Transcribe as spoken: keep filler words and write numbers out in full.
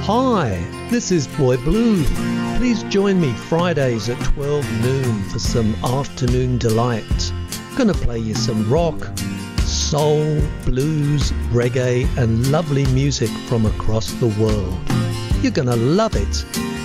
Hi, this is Boy Blue. Please join me Fridays at twelve noon for some afternoon delight. Gonna play you some rock, soul, blues, reggae and lovely music from across the world. You're gonna love it.